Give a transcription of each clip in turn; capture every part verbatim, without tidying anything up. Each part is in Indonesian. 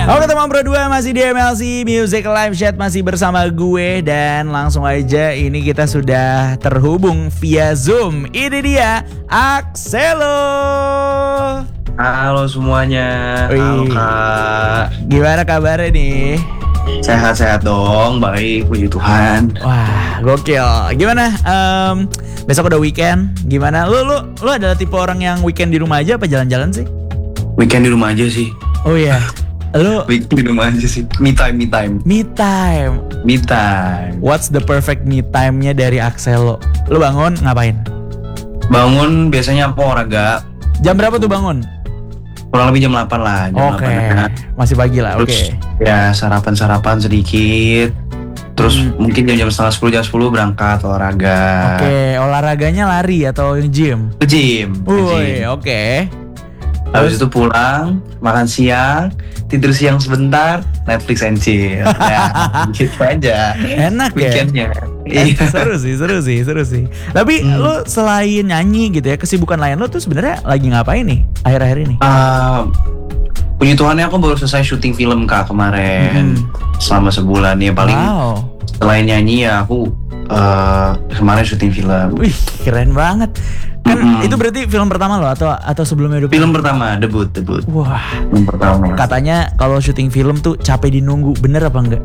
Oke teman Pro dua masih di M L C Music Live Chat, masih bersama gue. Dan langsung aja ini kita sudah terhubung via Zoom. Ini dia Axelo. Halo semuanya. Halo Kak. Gimana kabarnya nih? Sehat-sehat dong, baik, puji Tuhan. Wah, gokil. Gimana? Um, besok udah weekend. Gimana? Lu lu lu adalah tipe orang yang weekend di rumah aja apa jalan-jalan sih? Weekend di rumah aja sih. Oh iya. Lu weekend di rumah aja sih. Me time, me time. Me time. Me time. What's the perfect me time-nya dari Axelo? Lu bangun ngapain? Bangun biasanya aku olahraga. Jam berapa tuh bangun? Kurang lebih jam delapan lah. Oke, okay. Masih pagi lah. Oke. Okay. Ya sarapan-sarapan sedikit. Terus hmm. mungkin jam-jam setengah sepuluh, jam sepuluh berangkat olahraga. Oke, okay. Olahraganya lari atau gym? Ke gym. Woi, oke. Okay. Habis itu pulang, makan siang, tidur siang sebentar, Netflix and chill. Ya, gitu aja. Enak weekendnya. Ya. Eh, seru sih, seru sih, seru sih. Tapi hmm. lu selain nyanyi gitu ya, kesibukan lain lu tuh sebenarnya lagi ngapain nih akhir-akhir ini? Uh, puji Tuhannya aku baru selesai syuting film Kak kemarin. Hmm. Selama sebulan ya paling. Wow. Selain nyanyi ya aku uh, kemarin syuting film. Wih, keren banget. Kan mm-hmm. itu berarti film pertama lo atau atau sebelumnya udah film pertama, debut, debut. Wah. Film pertama. Katanya kalau syuting film tuh capek dinunggu, bener apa enggak?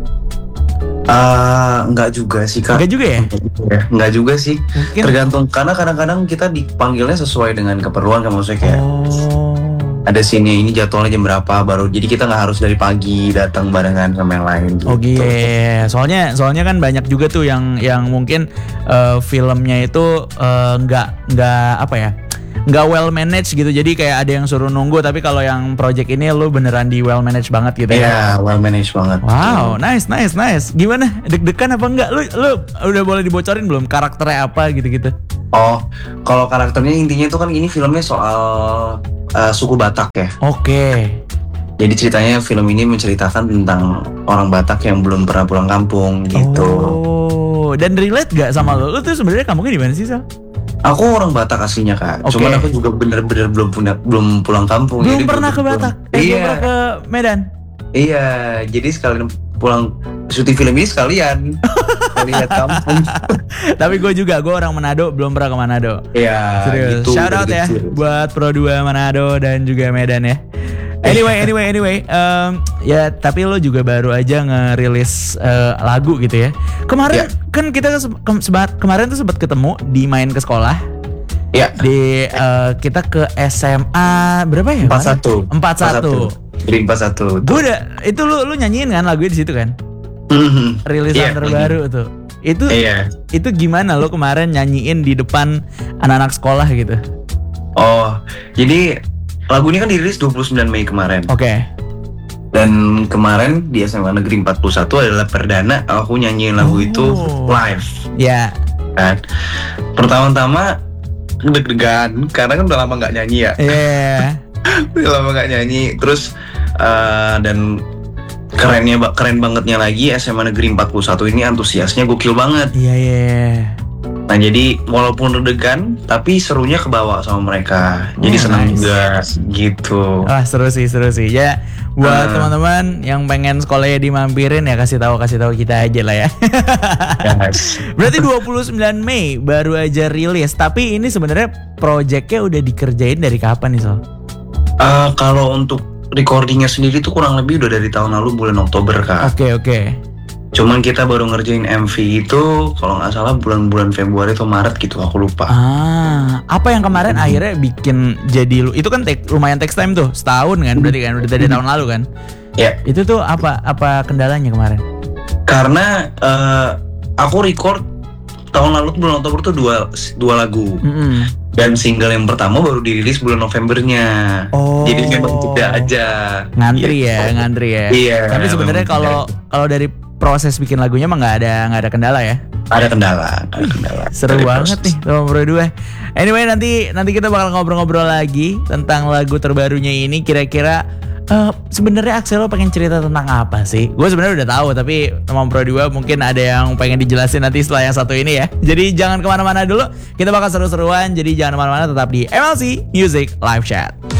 Uh, enggak juga sih Kak. Enggak juga ya? Enggak juga sih. Mungkin. Tergantung, karena kadang-kadang kita dipanggilnya sesuai dengan keperluan kan, maksudnya kayak oh. ada scene ini jadwalnya jam berapa baru, jadi kita nggak harus dari pagi datang barengan sama yang lain gitu. Oh iya, yeah. soalnya soalnya kan banyak juga tuh yang yang mungkin uh, filmnya itu nggak uh, nggak apa ya, nggak well managed gitu. Jadi kayak ada yang suruh nunggu, tapi kalau yang project ini lu beneran di well managed banget gitu ya? Iya, yeah, well managed banget. Wow, nice, nice, nice. Gimana? Deg-degan apa enggak? Lu lu udah boleh dibocorin belum karakternya apa gitu-gitu? Oh, kalau karakternya intinya itu kan ini filmnya soal uh, suku Batak ya. Oke. Okay. Jadi ceritanya film ini menceritakan tentang orang Batak yang belum pernah pulang kampung gitu. Oh, dan relate gak sama lo? Lo tuh sebenarnya kampungnya di mana sih, Sal? Aku orang Batak aslinya Kak. Okay. Cuman aku juga bener-bener belum punya belum pulang kampung. Belum jadi pernah ke Batak? Eh, iya. Belum pernah ke Medan? Iya, jadi sekalian pulang syuting film ini sekalian lihat kampung. Tapi gue juga, gue orang Manado, belum pernah ke Manado. Iya. Serius. Gitu, shout out ya gitu. Buat Pro dua Manado dan juga Medan ya. Anyway, anyway, anyway, um, ya tapi lo juga baru aja ngerilis uh, lagu gitu ya. Kemarin yeah. kan kita ke- sebat, kemarin tuh sempat ketemu di Main ke Sekolah. Iya. Yeah. Di uh, kita ke S M A berapa ya? empat satu empat satu Jadi empat satu Gue udah, itu lu lu nyanyiin kan lagunya di situ kan? Mm-hmm. Rilisan yeah. terbaru tuh. Itu yeah. itu gimana lo kemarin nyanyiin di depan anak-anak sekolah gitu? Oh, jadi lagu ini kan dirilis dua puluh sembilan Mei kemarin. Oke. Okay. Dan kemarin di S M A Negeri empat puluh satu adalah perdana aku nyanyiin lagu oh. itu live. Ya. Yeah. Kan. Pertama-tama deg-degan karena kan udah lama nggak nyanyi ya. Iya. Yeah. Udah lama nggak nyanyi. Terus uh, dan kerennya keren bangetnya lagi S M A Negeri empat puluh satu ini antusiasnya gokil banget. Iya yeah, iya. Yeah. Nah jadi walaupun deg-degan tapi serunya kebawa sama mereka. Jadi oh, senang nice. juga gitu. Wah seru sih seru sih. Ya buat uh, teman-teman yang pengen sekolahnya dimampirin ya kasih tahu kasih tahu kita aja lah ya. Yes. Berarti dua puluh sembilan Mei baru aja rilis. Tapi ini sebenarnya projectnya udah dikerjain dari kapan nih Sol? Uh, kalau untuk recordingnya sendiri tuh kurang lebih udah dari tahun lalu bulan Oktober Kak. Oke okay, oke. Okay. Cuman kita baru ngerjain M V itu kalau nggak salah bulan-bulan Februari atau Maret gitu, aku lupa. Ah, apa yang kemarin hmm. akhirnya bikin jadi lu? Itu kan take, lumayan takes time tuh, setahun kan, berarti kan udah dari tahun lalu kan? Ya. Yeah. Itu tuh apa apa kendalanya kemarin? Karena uh, aku record tahun lalu bulan Oktober tuh dua dua lagu. Mm-hmm. Dan single yang pertama baru dirilis bulan Novembernya. Oh. Jadi memang tidak aja. Ngantri gitu. ya, ngantri ya. Iya. Tapi sebenarnya kalau kalau dari proses bikin lagunya mah nggak ada nggak ada kendala ya? Ada kendala, ada kendala. Seru dari banget proses. Nih sama Pro dua. Anyway nanti nanti kita bakal ngobrol-ngobrol lagi tentang lagu terbarunya ini. Kira-kira uh, sebenarnya Axelo pengen cerita tentang apa sih? Gue sebenarnya udah tahu tapi teman Pro dua mungkin ada yang pengen dijelasin nanti setelah yang satu ini ya. Jadi jangan kemana-mana dulu. Kita bakal seru-seruan. Jadi jangan kemana-mana, tetap di M L C Music Live Chat.